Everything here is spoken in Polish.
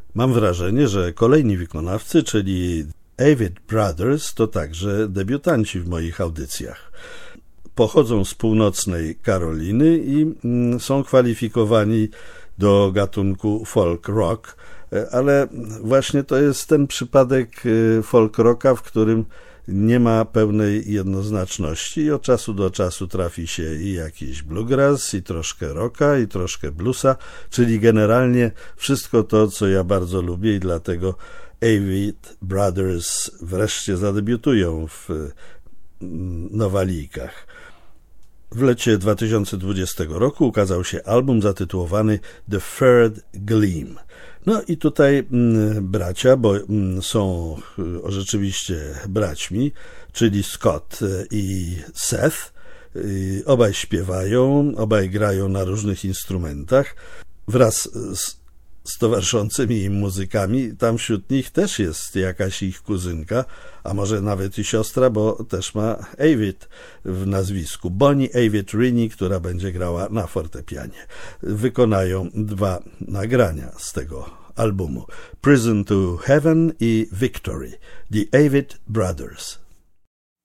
Mam wrażenie, że kolejni wykonawcy, czyli Avett Brothers, to także debiutanci w moich audycjach. Pochodzą z północnej Karoliny i są kwalifikowani do gatunku folk rock, ale właśnie to jest ten przypadek folk rocka, w którym nie ma pełnej jednoznaczności i od czasu do czasu trafi się i jakiś bluegrass, i troszkę rocka, i troszkę bluesa, czyli generalnie wszystko to, co ja bardzo lubię i dlatego Avett Brothers wreszcie zadebiutują w Nowalijkach. W lecie 2020 roku ukazał się album zatytułowany The Third Gleam. No i tutaj bracia, bo są rzeczywiście braćmi, czyli Scott i Seth. Obaj śpiewają, obaj grają na różnych instrumentach. Wraz z towarzyszącymi im muzykami, tam wśród nich też jest jakaś ich kuzynka, a może nawet i siostra, bo też ma Avett w nazwisku. Bonnie Avett Rini, która będzie grała na fortepianie. Wykonają 2 nagrania z tego albumu. Prison to Heaven i Victory. The Avett Brothers.